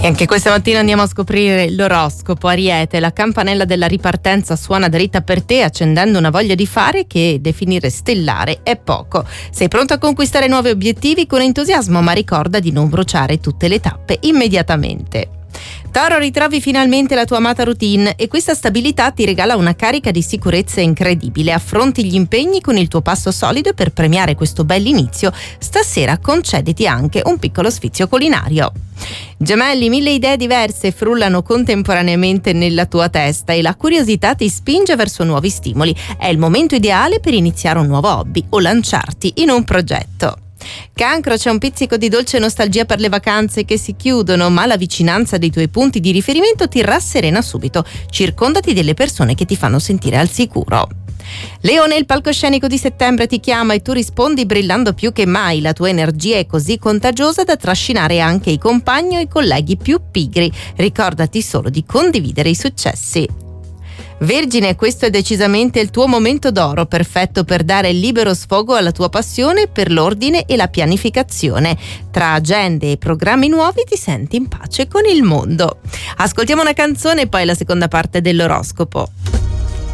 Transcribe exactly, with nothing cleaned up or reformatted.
E anche questa mattina andiamo a scoprire l'oroscopo. Ariete, la campanella della ripartenza suona dritta per te, accendendo una voglia di fare che definire stellare è poco. Sei pronto a conquistare nuovi obiettivi con entusiasmo, ma ricorda di non bruciare tutte le tappe immediatamente. Toro, ritrovi finalmente la tua amata routine e questa stabilità ti regala una carica di sicurezza incredibile. Affronti gli impegni con il tuo passo solido e per premiare questo bell'inizio stasera concediti anche un piccolo sfizio culinario. Gemelli, mille idee diverse frullano contemporaneamente nella tua testa e la curiosità ti spinge verso nuovi stimoli. È il momento ideale per iniziare un nuovo hobby o lanciarti in un progetto. Cancro, c'è un pizzico di dolce nostalgia per le vacanze che si chiudono, ma la vicinanza dei tuoi punti di riferimento ti rasserena subito. Circondati delle persone che ti fanno sentire al sicuro. Leone, il palcoscenico di settembre ti chiama e tu rispondi brillando più che mai. La tua energia è così contagiosa da trascinare anche i compagni o i colleghi più pigri. Ricordati solo di condividere i successi. Vergine, questo è decisamente il tuo momento d'oro, perfetto per dare il libero sfogo alla tua passione per l'ordine e la pianificazione. Tra agende e programmi nuovi ti senti in pace con il mondo. Ascoltiamo una canzone e poi la seconda parte dell'oroscopo.